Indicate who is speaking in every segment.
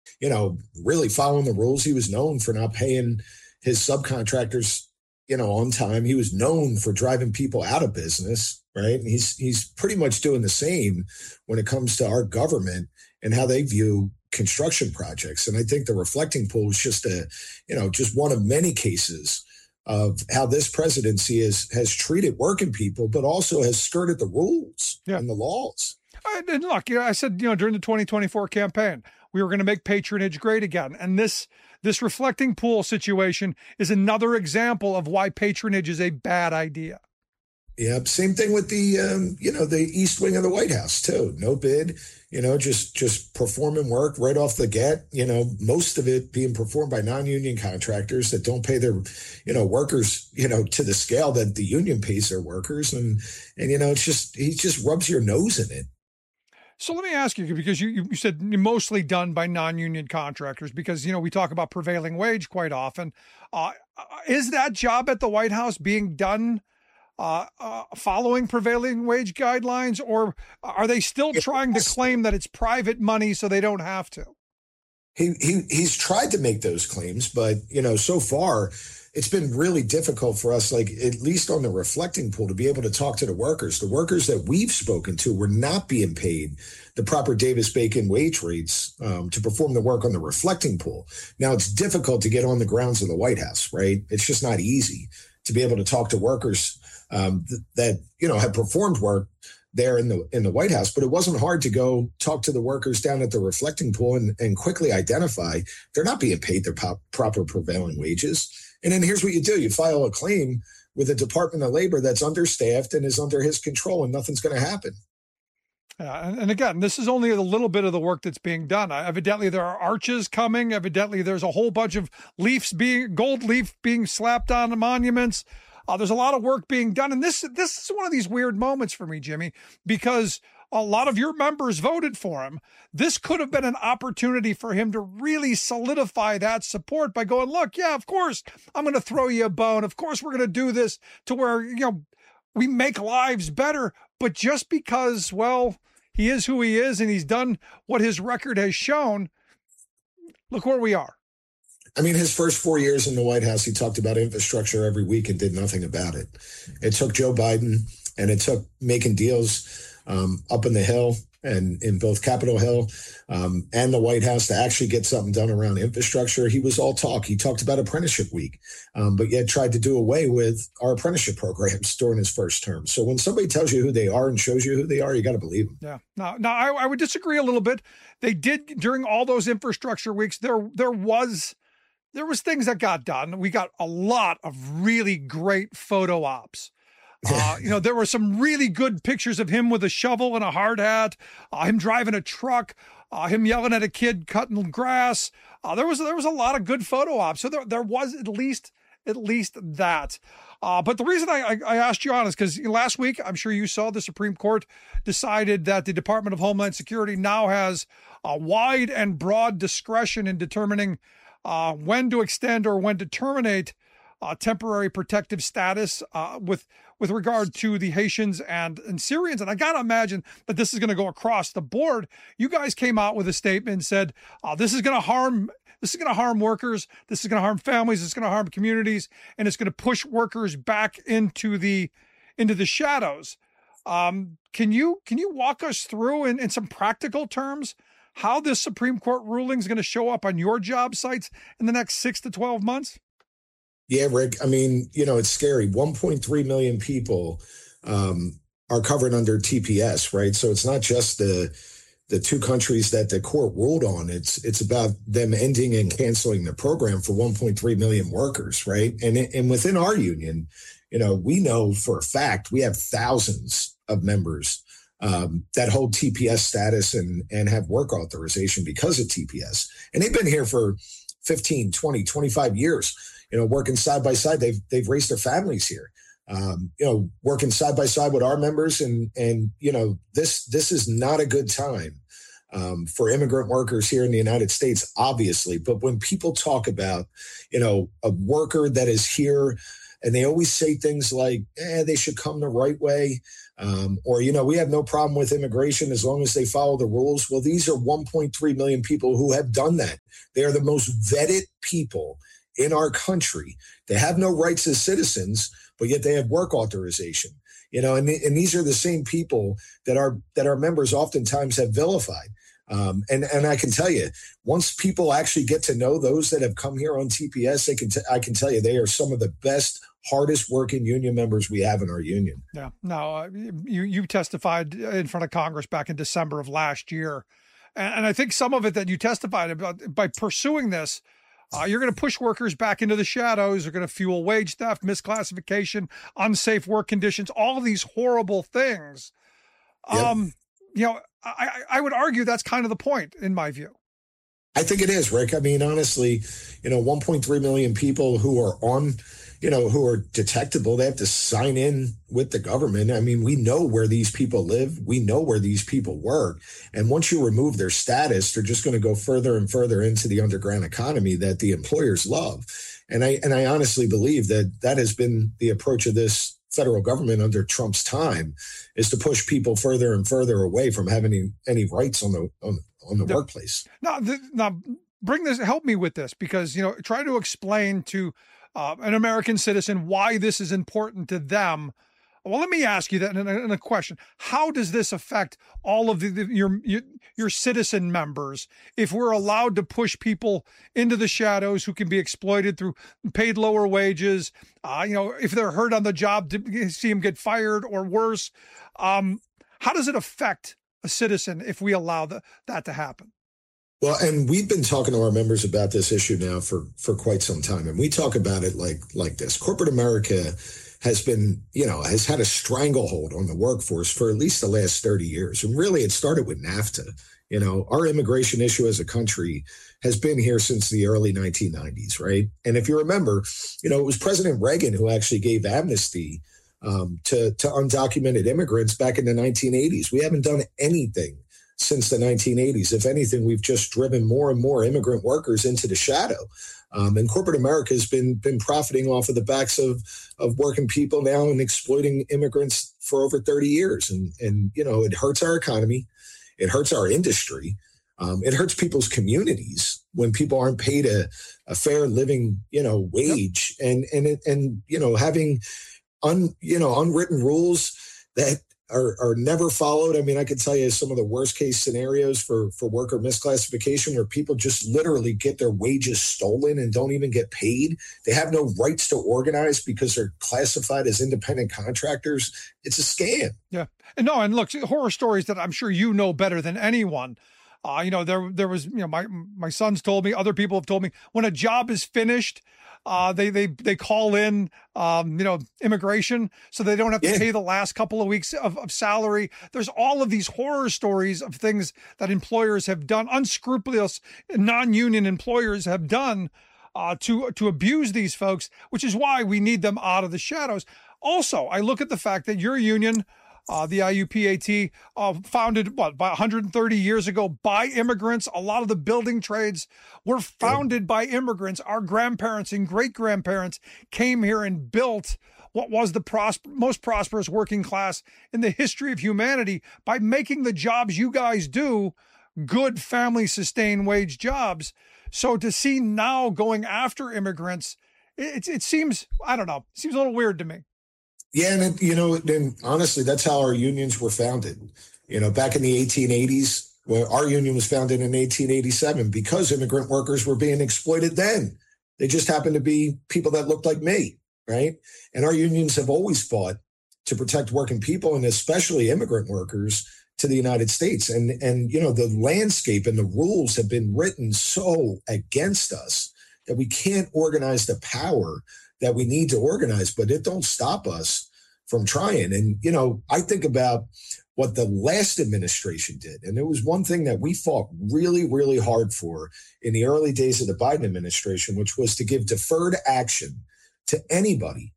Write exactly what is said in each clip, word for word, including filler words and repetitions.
Speaker 1: you know, really following the rules. He was known for not paying his subcontractors, you know, on time. He was known for driving people out of business, right? And he's he's pretty much doing the same when it comes to our government and how they view construction projects. And I think the reflecting pool is just a, you know, just one of many cases of how this presidency is, has treated working people, but also has skirted the rules yeah. and the laws.
Speaker 2: And look, you know, I said, you know, during the twenty twenty-four campaign, we were going to make patronage great again. And this this reflecting pool situation is another example of why patronage is a bad idea.
Speaker 1: Yeah, same thing with the, um, you know, the East Wing of the White House, too. No bid, you know, just just performing work right off the get, you know, most of it being performed by non-union contractors that don't pay their, you know, workers, you know, to the scale that the union pays their workers. And, and you know, it's just, he just rubs your nose in it.
Speaker 2: So let me ask you, because you, you said mostly done by non-union contractors, because, you know, we talk about prevailing wage quite often. Uh, is that job at the White House being done uh, uh, following prevailing wage guidelines, or are they still trying to claim that it's private money so they don't have to?
Speaker 1: He, he he's tried to make those claims, but, you know, so far it's been really difficult for us, like at least on the reflecting pool, to be able to talk to the workers. The workers that we've spoken to were not being paid the proper Davis-Bacon wage rates um, to perform the work on the reflecting pool. Now, it's difficult to get on the grounds of the White House, right? It's just not easy to be able to talk to workers um, th- that, you know, have performed work there in the in the White House, but it wasn't hard to go talk to the workers down at the reflecting pool and, and quickly identify they're not being paid their pop, proper prevailing wages. And then here's what you do. You file a claim with the Department of Labor that's understaffed and is under his control, and nothing's going to happen.
Speaker 2: Yeah, and, and again, this is only a little bit of the work that's being done. Uh, evidently, there are arches coming. Evidently, there's a whole bunch of leaves being, gold leaf being slapped on the monuments. Uh, there's a lot of work being done. And this, this is one of these weird moments for me, Jimmy, because a lot of your members voted for him. This could have been an opportunity for him to really solidify that support by going, look, yeah, of course, I'm going to throw you a bone. Of course, we're going to do this to where, you know, we make lives better. But just because, well, he is who he is and he's done what his record has shown, look where we are.
Speaker 1: I mean, his first four years in the White House, he talked about infrastructure every week and did nothing about it. It took Joe Biden and it took making deals um, up in the Hill and in both Capitol Hill um, and the White House to actually get something done around infrastructure. He was all talk. He talked about apprenticeship week, um, but yet tried to do away with our apprenticeship programs during his first term. So when somebody tells you who they are and shows you who they are, you got to believe them.
Speaker 2: Yeah. Now, now I, I would disagree a little bit. They did during all those infrastructure weeks. There, there was, there was things that got done. We got a lot of really great photo ops. Uh, you know, there were some really good pictures of him with a shovel and a hard hat, uh, him driving a truck, uh, him yelling at a kid cutting grass. Uh, there was there was a lot of good photo ops. So there there was at least at least that. Uh, but the reason I, I, I asked you on is because last week, I'm sure you saw the Supreme Court decided that the Department of Homeland Security now has a wide and broad discretion in determining uh, when to extend or when to terminate Uh, temporary protective status uh, with with regard to the Haitians and, and Syrians. And I got to imagine that this is going to go across the board. You guys came out with a statement and said, uh, this is going to harm this is going to harm workers. This is going to harm families. It's going to harm communities. And it's going to push workers back into the into the shadows. Um, can you can you walk us through in, in some practical terms how this Supreme Court ruling is going to show up on your job sites in the next six to twelve months?
Speaker 1: Yeah, Rick, I mean, you know, it's scary. one point three million people um, are covered under T P S, right? So it's not just the the two countries that the court ruled on. It's it's about them ending and canceling the program for one point three million workers, right? And, and within our union, you know, we know for a fact we have thousands of members um, that hold T P S status and, and have work authorization because of T P S. And they've been here for fifteen, twenty, twenty-five years. You know, working side by side, they've they've raised their families here. Um, you know, working side by side with our members, and and you know, this this is not a good time um, for immigrant workers here in the United States, obviously. But when people talk about, you know, a worker that is here, and they always say things like, "Eh, they should come the right way," Um, or, you know, we have no problem with immigration as long as they follow the rules. Well, these are one point three million people who have done that. They are the most vetted people in our country. They have no rights as citizens, but yet they have work authorization. You know, and, and these are the same people that our that our members oftentimes have vilified. Um, and and I can tell you, once people actually get to know those that have come here on T P S, they can t- I can tell you they are some of the best, hardest working union members we have in our union.
Speaker 2: Yeah. No, uh, you you testified in front of Congress back in December of last year, and, and I think some of it that you testified about by pursuing this. Uh, you're going to push workers back into the shadows. You're going to fuel wage theft, misclassification, unsafe work conditions, all of these horrible things.
Speaker 1: Yep.
Speaker 2: Um, you know, I, I would argue that's kind of the point, in my view.
Speaker 1: I think it is, Rick. I mean, honestly, you know, one point three million people who are on, you know, who are detectable, they have to sign in with the government. I mean, we know where these people live. We know where these people work. And once you remove their status, they're just going to go further and further into the underground economy that the employers love. And I, and I honestly believe that that has been the approach of this federal government under Trump's time, is to push people further and further away from having any, any rights on the, on, on the
Speaker 2: now,
Speaker 1: workplace.
Speaker 2: Now, the, now bring this, help me with this, because, you know, try to explain to uh, an American citizen why this is important to them. Well, let me ask you that in a, in a question. How does this affect all of the, the, your, your your citizen members if we're allowed to push people into the shadows who can be exploited through paid lower wages? Uh, you know, if they're hurt on the job, to see them get fired or worse. Um, how does it affect a citizen if we allow the, that to happen?
Speaker 1: Well, and we've been talking to our members about this issue now for, for quite some time. And we talk about it like, like this. Corporate America has been, you know, has had a stranglehold on the workforce for at least the last thirty years. And really, it started with NAFTA. You know, our immigration issue as a country has been here since the early nineteen nineties, right? And if you remember, you know, it was President Reagan who actually gave amnesty um, to, to undocumented immigrants back in the nineteen eighties. We haven't done anything since the nineteen eighties. If anything, we've just driven more and more immigrant workers into the shadow. Um, and corporate America has been been profiting off of the backs of of working people now and exploiting immigrants for over thirty years. And, and you know, it hurts our economy. It hurts our industry. Um, it hurts people's communities when people aren't paid a, a fair living, you know, wage. Yep. And, and, and, you know, having un, you know, unwritten rules that Are, are never followed. I mean, I could tell you some of the worst case scenarios for, for worker misclassification where people just literally get their wages stolen and don't even get paid. They have no rights to organize because they're classified as independent contractors. It's a scam.
Speaker 2: Yeah. And no, and look, horror stories that I'm sure you know better than anyone. Uh, you know, there there was, you know, my my sons told me, other people have told me, when a job is finished, Uh, they they they call in, um, you know, immigration, so they don't have to yeah. pay the last couple of weeks of, of salary. There's all of these horror stories of things that employers have done, unscrupulous non-union employers have done uh, to to abuse these folks, which is why we need them out of the shadows. Also, I look at the fact that your union, Uh, the I U P A T, uh, founded, what, about one hundred thirty years ago by immigrants. A lot of the building trades were founded by immigrants. Our grandparents and great-grandparents came here and built what was the pros- most prosperous working class in the history of humanity by making the jobs you guys do good family-sustained wage jobs. So to see now going after immigrants, it, it, it seems, I don't know, it seems a little weird to me.
Speaker 1: Yeah, and it, you know, then honestly, that's how our unions were founded. You know, back in the eighteen eighties, well, our union was founded in eighteen eighty-seven because immigrant workers were being exploited then. They just happened to be people that looked like me, right? And our unions have always fought to protect working people and especially immigrant workers to the United States. And, and you know, the landscape and the rules have been written so against us that we can't organize the power that we need to organize, but it don't stop us from trying. And, you know, I think about what the last administration did. And it was one thing that we fought really, really hard for in the early days of the Biden administration, which was to give deferred action to anybody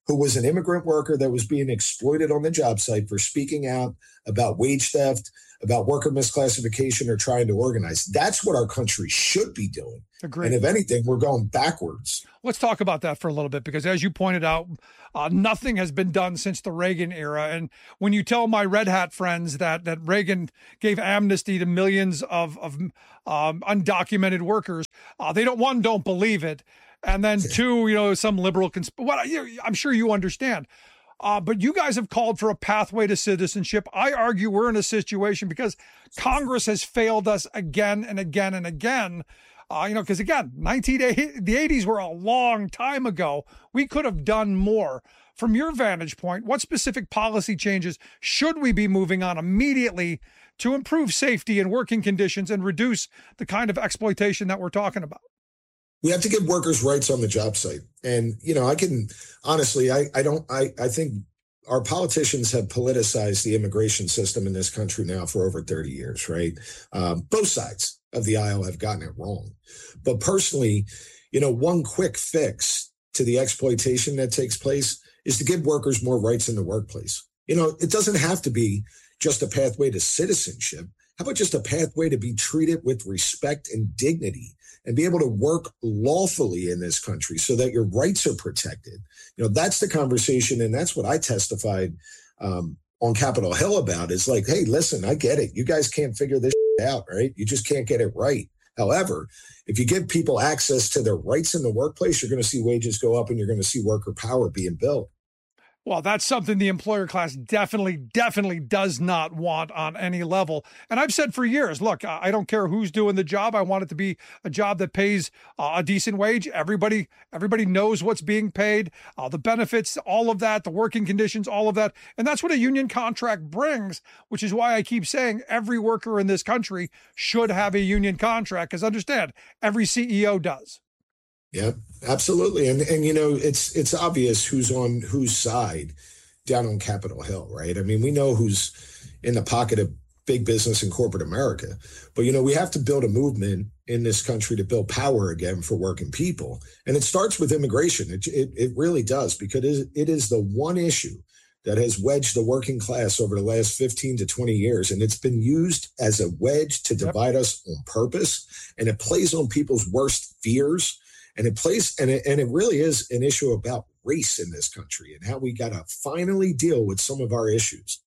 Speaker 1: who was an immigrant worker that was being exploited on the job site for speaking out about wage theft, about worker misclassification, or trying to organize. That's what our country should be doing.
Speaker 2: Agreed.
Speaker 1: And if anything, we're going backwards.
Speaker 2: Let's talk about that for a little bit, because as you pointed out, uh, nothing has been done since the Reagan era. And when you tell my Red Hat friends that that Reagan gave amnesty to millions of, of um, undocumented workers, uh, they don't, one, don't believe it. And then two, you know, some liberal, consp- what I'm sure you understand. Uh, but you guys have called for a pathway to citizenship. I argue we're in a situation because Congress has failed us again and again and again. Uh, you know, because again, nineteen eighty, the eighties were a long time ago. We could have done more. From your vantage point, what specific policy changes should we be moving on immediately to improve safety and working conditions and reduce the kind of exploitation that we're talking about?
Speaker 1: We have to give workers rights on the job site. And, you know, I can, honestly, I, I don't, I, I think our politicians have politicized the immigration system in this country now for over thirty years, right? Um, both sides of the aisle have gotten it wrong. But personally, you know, one quick fix to the exploitation that takes place is to give workers more rights in the workplace. You know, it doesn't have to be just a pathway to citizenship. How about just a pathway to be treated with respect and dignity and be able to work lawfully in this country so that your rights are protected? You know, that's the conversation. And that's what I testified um, on Capitol Hill about, is like, hey, listen, I get it. You guys can't figure this out, right? You just can't get it right. However, if you give people access to their rights in the workplace, you're going to see wages go up and you're going to see worker power being built.
Speaker 2: Well, that's something the employer class definitely, definitely does not want on any level. And I've said for years, look, I don't care who's doing the job. I want it to be a job that pays uh, a decent wage. Everybody, everybody knows what's being paid, uh, the benefits, all of that, the working conditions, all of that. And that's what a union contract brings, which is why I keep saying every worker in this country should have a union contract, because understand, every C E O does.
Speaker 1: Yeah, absolutely. And, and, you know, it's it's obvious who's on whose side down on Capitol Hill, right? I mean, we know who's in the pocket of big business and corporate America. But, you know, we have to build a movement in this country to build power again for working people. And it starts with immigration. It, it, it really does, because it is, it is the one issue that has wedged the working class over the last fifteen to twenty years. And it's been used as a wedge to divide yep. us on purpose. And it plays on people's worst fears. And it plays, and it, and it really is an issue about race in this country and how we got to finally deal with some of our issues.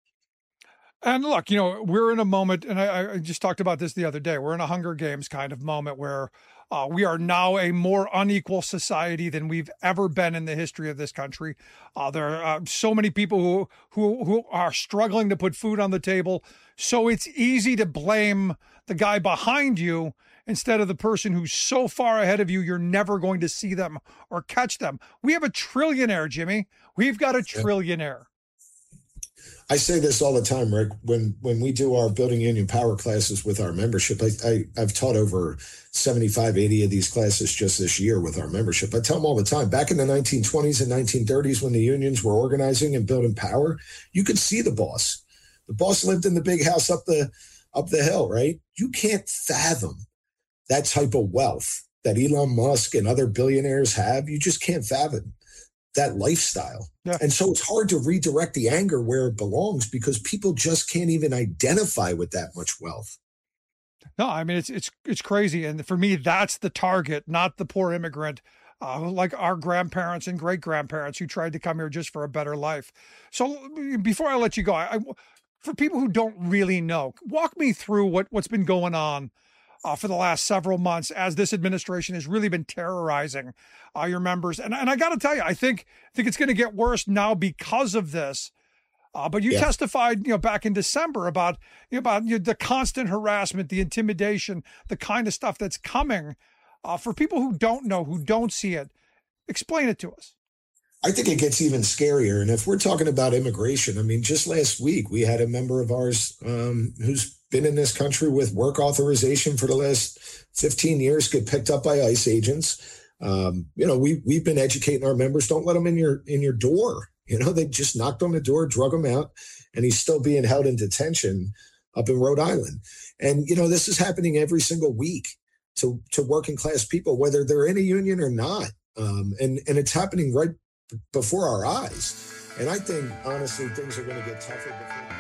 Speaker 2: And look, you know, we're in a moment, and I, I just talked about this the other day. We're in a Hunger Games kind of moment where uh, we are now a more unequal society than we've ever been in the history of this country. Uh, there are uh, so many people who, who who are struggling to put food on the table. So it's easy to blame the guy behind you instead of the person who's so far ahead of you, you're never going to see them or catch them. We have a trillionaire, Jimmy. We've got a trillionaire.
Speaker 1: I say this all the time, Rick. When when we do our building union power classes with our membership, I, I, I've taught over seventy-five, eighty of these classes just this year with our membership. I tell them all the time, back in the nineteen twenties and nineteen thirties, when the unions were organizing and building power, you could see the boss. The boss lived in the big house up the up the hill, right? You can't fathom that type of wealth that Elon Musk and other billionaires have. You just can't fathom that lifestyle. Yeah. And so it's hard to redirect the anger where it belongs, because people just can't even identify with that much wealth.
Speaker 2: No, I mean, it's, it's, it's crazy. And for me, that's the target, not the poor immigrant, uh, like our grandparents and great grandparents who tried to come here just for a better life. So before I let you go, I, I, for people who don't really know, walk me through what, what's been going on Uh, for the last several months as this administration has really been terrorizing uh, your members. And, and I got to tell you, I think I think it's going to get worse now because of this. Uh, but you yeah. testified, you know, back in December about you know, about you know, the constant harassment, the intimidation, the kind of stuff that's coming. Uh, for people who don't know, who don't see it, explain it to us.
Speaker 1: I think it gets even scarier. And if we're talking about immigration, I mean, just last week we had a member of ours um, who's been in this country with work authorization for the last fifteen years get picked up by ICE agents. Um, you know, we, we've been educating our members, don't let them in your in your door. You know, they just knocked on the door, drug him out, and he's still being held in detention up in Rhode Island. And, you know, this is happening every single week to, to working class people, whether they're in a union or not. Um, and, and it's happening right before our eyes. And I think, honestly, things are going to get tougher before